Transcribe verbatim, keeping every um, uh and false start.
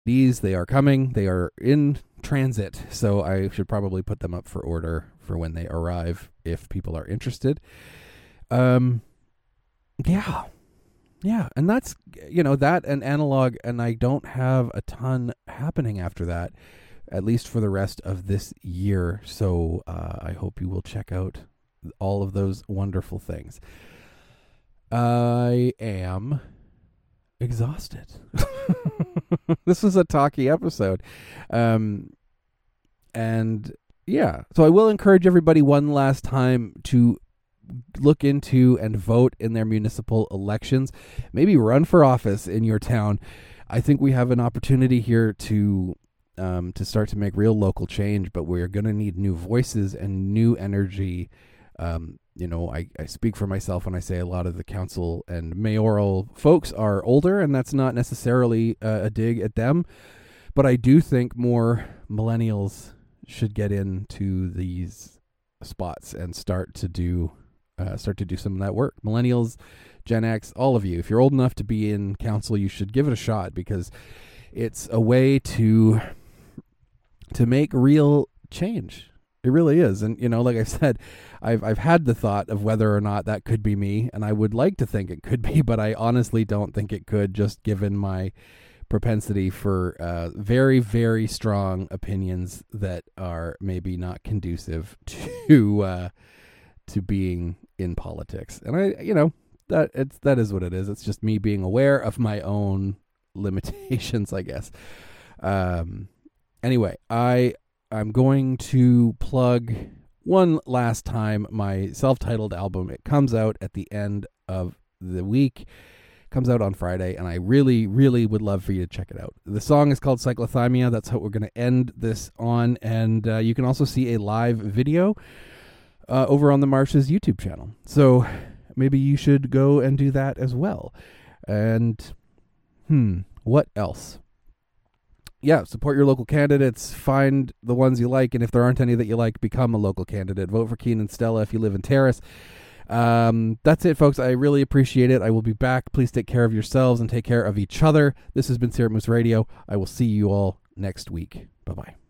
These, they are coming. They are in transit, so I should probably put them up for order for when they arrive if people are interested. Um, yeah. Yeah, and that's, you know, that and analog, and I don't have a ton happening after that, at least for the rest of this year. So uh, I hope you will check out all of those wonderful things. I am exhausted. This was a talky episode. Um, and yeah, so I will encourage everybody one last time to look into and vote in their municipal elections. Maybe run for office in your town. I think we have an opportunity here to um, to start to make real local change, but we're going to need new voices and new energy. Um, you know, I, I speak for myself when I say a lot of the council and mayoral folks are older, and that's not necessarily uh, a dig at them. But I do think more millennials should get into these spots and start to do Uh, start to do some of that work. Millennials, Gen X, all of you, if you're old enough to be in council, you should give it a shot, because it's a way to to make real change. It really is. And, you know, like I said, I've I've had the thought of whether or not that could be me, and I would like to think it could be, but I honestly don't think it could, just given my propensity for uh, very, very strong opinions that are maybe not conducive to uh, to being in politics. And I, you know, that it's that is what it is. It's just me being aware of my own limitations, I guess. Um. Anyway, I I'm going to plug one last time my self-titled album. It comes out at the end of the week. Comes out on Friday, and I really, really would love for you to check it out. The song is called Cyclothymia. That's how we're going to end this on, and uh, you can also see a live video Uh, over on the Marshes YouTube channel. So maybe you should go and do that as well. And, hmm, what else? Yeah, support your local candidates. Find the ones you like, and if there aren't any that you like, become a local candidate. Vote for Keenan Stella if you live in Terrace. Um, that's it, folks. I really appreciate it. I will be back. Please take care of yourselves and take care of each other. This has been Syrup Moose Radio. I will see you all next week. Bye-bye.